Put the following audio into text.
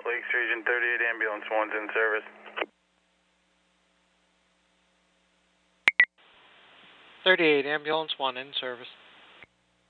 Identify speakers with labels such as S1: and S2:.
S1: Lakes Region 38 Ambulance 1's in service.
S2: 38 Ambulance 1 in service.